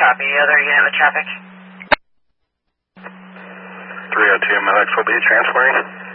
Copy. Other unit with traffic. 302 Millex will be transferring.